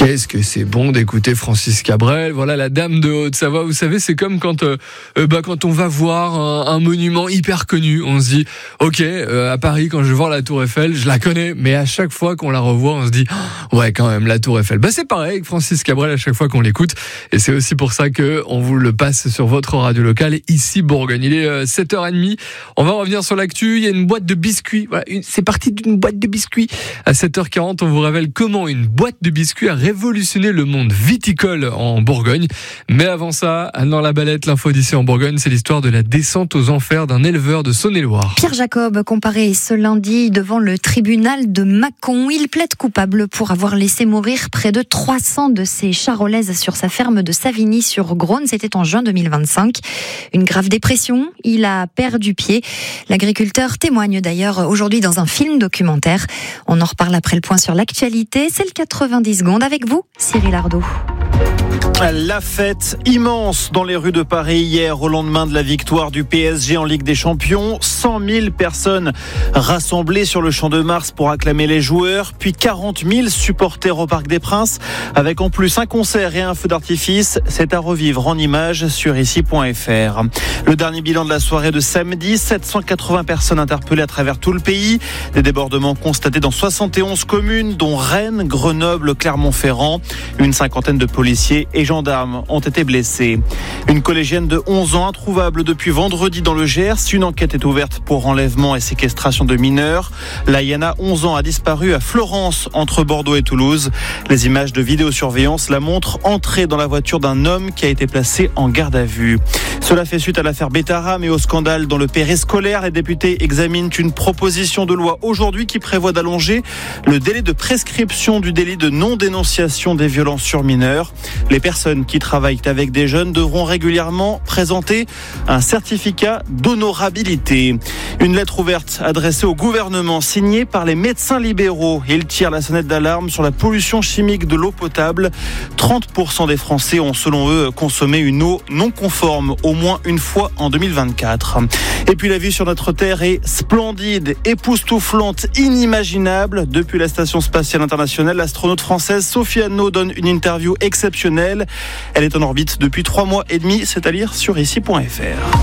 Qu'est-ce que c'est bon d'écouter Francis Cabrel. Voilà la dame de Haute-Savoie. Vous savez, c'est comme quand on va voir un monument hyper connu. On se dit, ok, à Paris, quand je vais voir la Tour Eiffel, je la connais, mais à chaque fois qu'on la revoit, on se dit, ouais, quand même, la Tour Eiffel. C'est pareil avec Francis Cabrel à chaque fois qu'on l'écoute. Et c'est aussi pour ça que on vous le passe sur votre radio locale, ici Bourgogne. Il est 7h30. On va revenir sur l'actu. Il y a une boîte de biscuits. Voilà, c'est parti d'une boîte de biscuits. À 7h40, on vous révèle comment une boîte de biscuits a révolutionné le monde viticole en Bourgogne. Mais avant ça, dans la balette, l'info d'ici en Bourgogne, c'est l'histoire de la descente aux enfers d'un éleveur de Saône-et-Loire. Pierre Jacob, comparé ce lundi devant le tribunal de Mâcon. Il plaide coupable pour avoir laissé mourir près de 300 de ses charolaises sur sa ferme de Savigny-sur-Grosne. C'était en juin 2025. Une grave dépression. Il a perdu pied. L'agriculteur témoigne d'ailleurs aujourd'hui dans un film documentaire. On en reparle après le point sur l'actualité. C'est le 90 secondes avec vous, Cyril Ardo. La fête immense dans les rues de Paris hier au lendemain de la victoire du PSG en Ligue des Champions. 100 000 personnes rassemblées sur le Champ de Mars pour acclamer les joueurs, puis 40 000 supporters au Parc des Princes avec en plus un concert et un feu d'artifice. C'est à revivre en images sur ici.fr. Le dernier bilan de la soirée de samedi, 780 personnes interpellées à travers tout le pays. Des débordements constatés dans 71 communes dont Rennes, Grenoble, Clermont-Ferrand. Une cinquantaine de policiers et gendarmes ont été blessés. Une collégienne de 11 ans introuvable depuis vendredi dans le Gers. Une enquête est ouverte pour enlèvement et séquestration de mineurs. Laïana, 11 ans, a disparu à Florence, entre Bordeaux et Toulouse. Les images de vidéosurveillance la montrent entrer dans la voiture d'un homme qui a été placé en garde à vue. Cela fait suite à l'affaire Bétaram et au scandale dans le périscolaire. Les députés examinent une proposition de loi aujourd'hui qui prévoit d'allonger le délai de prescription du délit de non-dénonciation des violences sur mineurs. Les personnes qui travaillent avec des jeunes devront régulièrement présenter un certificat d'honorabilité. Une lettre ouverte adressée au gouvernement signée par les médecins libéraux. Ils tirent la sonnette d'alarme sur la pollution chimique de l'eau potable. 30% des Français ont selon eux consommé une eau non conforme au moins une fois en 2024. Et puis la vue sur notre Terre est splendide, époustouflante, inimaginable. Depuis la Station Spatiale Internationale, l'astronaute française Sophie Anneau donne une interview exceptionnelle. Elle est en orbite depuis 3 mois et demi, c'est à lire sur ici.fr.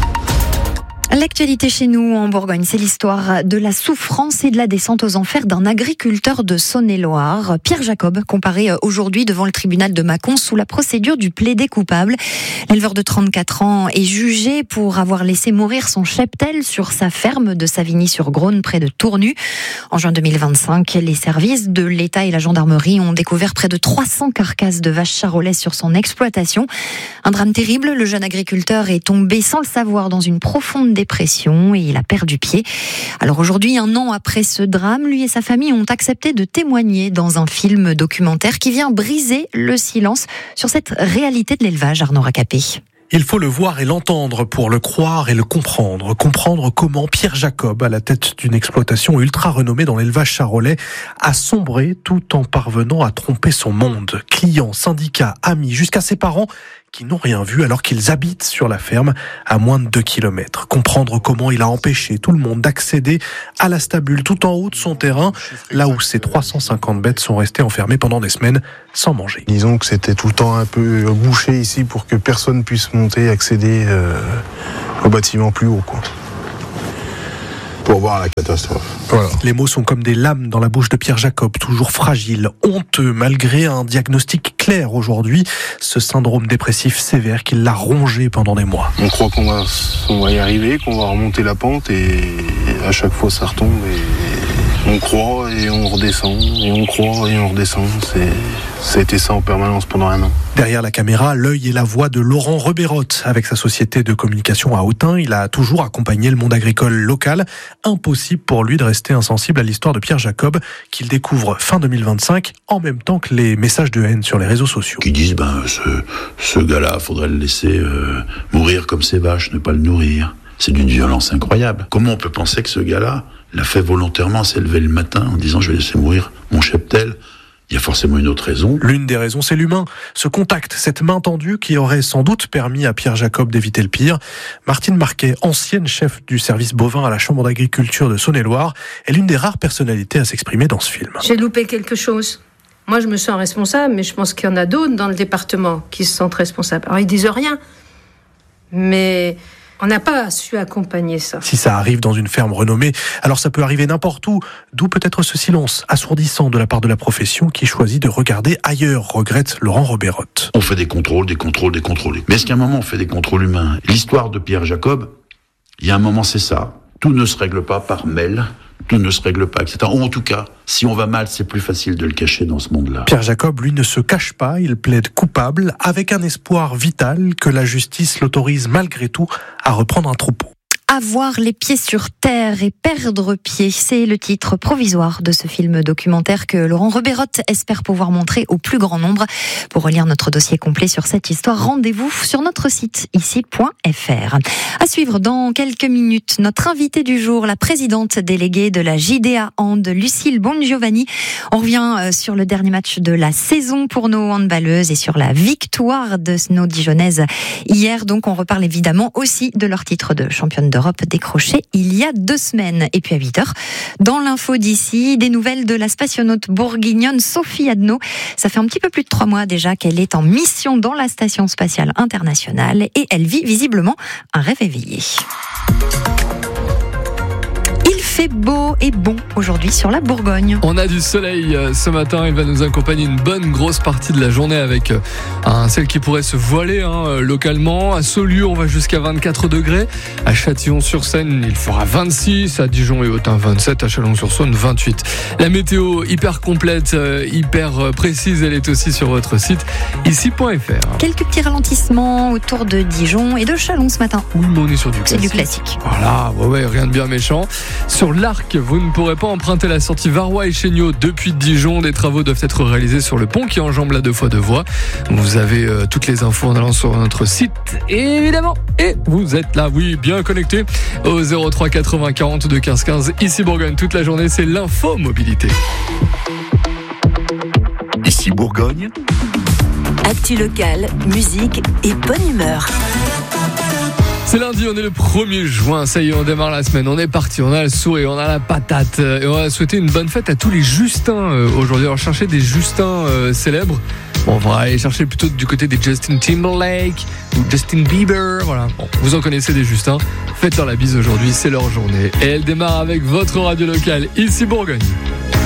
L'actualité chez nous en Bourgogne, c'est l'histoire de la souffrance et de la descente aux enfers d'un agriculteur de Saône-et-Loire. Pierre Jacob, comparé aujourd'hui devant le tribunal de Mâcon sous la procédure du plaidé coupable. L'éleveur de 34 ans est jugé pour avoir laissé mourir son cheptel sur sa ferme de Savigny-sur-Grosne près de Tournu. En juin 2025, les services de l'État et la gendarmerie ont découvert près de 300 carcasses de vaches charolaises sur son exploitation. Un drame terrible, le jeune agriculteur est tombé sans le savoir dans une profonde dépression et il a perdu pied. Alors aujourd'hui, 1 an après ce drame, lui et sa famille ont accepté de témoigner dans un film documentaire qui vient briser le silence sur cette réalité de l'élevage, Arnaud Racapé. Il faut le voir et l'entendre pour le croire et le comprendre. Comprendre comment Pierre Jacob, à la tête d'une exploitation ultra renommée dans l'élevage charolais, a sombré tout en parvenant à tromper son monde. Clients, syndicats, amis, jusqu'à ses parents qui n'ont rien vu alors qu'ils habitent sur la ferme à moins de 2 km. Comprendre comment il a empêché tout le monde d'accéder à la stabule tout en haut de son terrain, là où ses 350 bêtes sont restées enfermées pendant des semaines sans manger. Disons que c'était tout le temps un peu bouché ici pour que personne puisse monter et accéder au bâtiment plus haut, quoi. Pour voir la catastrophe. Voilà. Les mots sont comme des lames dans la bouche de Pierre Jacob, toujours fragile, honteux, malgré un diagnostic clair aujourd'hui, ce syndrome dépressif sévère qui l'a rongé pendant des mois. On croit qu'on va y arriver, qu'on va remonter la pente et à chaque fois ça retombe et on croit et on redescend et on croit et on redescend. Ça a été ça en permanence pendant 1 an. Derrière la caméra, l'œil et la voix de Laurent Rebérotte. Avec sa société de communication à Autun, il a toujours accompagné le monde agricole local. Impossible pour lui de rester insensible à l'histoire de Pierre Jacob, qu'il découvre fin 2025, en même temps que les messages de haine sur les réseaux sociaux. Qui disent, ce gars-là, faudrait le laisser mourir comme ses vaches, ne pas le nourrir. C'est d'une violence incroyable. Comment on peut penser que ce gars-là l'a fait volontairement, s'est levé le matin en disant, je vais laisser mourir mon cheptel? Il y a forcément une autre raison. L'une des raisons, c'est l'humain. Ce contact, cette main tendue qui aurait sans doute permis à Pierre Jacob d'éviter le pire. Martine Marquet, ancienne chef du service bovin à la Chambre d'agriculture de Saône-et-Loire, est l'une des rares personnalités à s'exprimer dans ce film. J'ai loupé quelque chose. Moi, je me sens responsable, mais je pense qu'il y en a d'autres dans le département qui se sentent responsables. Alors, ils disent rien, mais on n'a pas su accompagner ça. Si ça arrive dans une ferme renommée, alors ça peut arriver n'importe où. D'où peut-être ce silence assourdissant de la part de la profession qui choisit de regarder ailleurs, regrette Laurent Robérotte. On fait des contrôles. Mais est-ce qu'à un moment on fait des contrôles humains ? L'histoire de Pierre Jacob, il y a un moment c'est ça. Tout ne se règle pas par mail. Tout ne se règle pas, etc. Ou en tout cas, si on va mal, c'est plus facile de le cacher dans ce monde-là. Pierre Jacob, lui, ne se cache pas, il plaide coupable, avec un espoir vital que la justice l'autorise malgré tout à reprendre un troupeau. Avoir les pieds sur terre et perdre pied, c'est le titre provisoire de ce film documentaire que Laurent Robérotte espère pouvoir montrer au plus grand nombre. Pour relire notre dossier complet sur cette histoire, rendez-vous sur notre site ici.fr. À suivre dans quelques minutes, notre invitée du jour, la présidente déléguée de la JDA Hand, Lucille Bongiovanni. On revient sur le dernier match de la saison pour nos handballeuses et sur la victoire de nos Dijonnaises hier. Donc on reparle évidemment aussi de leur titre de championne d'Europe décroché il y a 2 semaines. Et puis à 8h, dans l'info d'ici, des nouvelles de la spationaute bourguignonne Sophie Adno. Ça fait un petit peu plus de 3 mois déjà qu'elle est en mission dans la Station spatiale internationale et elle vit visiblement un rêve éveillé. Il fait beau et bon aujourd'hui sur la Bourgogne. On a du soleil ce matin, il va nous accompagner une bonne grosse partie de la journée avec un ciel qui pourrait se voiler localement. À Saulieu, on va jusqu'à 24 degrés. À Châtillon-sur-Seine, il fera 26. À Dijon et Autun, 27. À Chalon-sur-Saône, 28. La météo hyper complète, hyper précise, elle est aussi sur votre site ici.fr. Quelques petits ralentissements autour de Dijon et de Chalon ce matin. Oui, mais on est sur du classique. C'est du classique. Voilà, ouais, rien de bien méchant. Sur l'Arc, vous ne pourrez pas emprunter la sortie Varois et Chéniaud depuis Dijon. Des travaux doivent être réalisés sur le pont qui enjambe la 2 fois 2 voies. Vous avez toutes les infos en allant sur notre site, évidemment. Et vous êtes là, oui, bien connecté au 03 80 42 15 15. Ici Bourgogne, toute la journée, c'est l'info mobilité. Ici Bourgogne. Actu locale, musique et bonne humeur. C'est lundi, on est le 1er juin, ça y est, on démarre la semaine, on est parti, on a le sourire, on a la patate et on va souhaiter une bonne fête à tous les Justins aujourd'hui. Alors chercher des Justins célèbres, bon, on va aller chercher plutôt du côté des Justin Timberlake ou Justin Bieber, voilà. Bon, vous en connaissez des Justins, faites-leur la bise aujourd'hui, c'est leur journée et elle démarre avec votre radio locale, ici Bourgogne.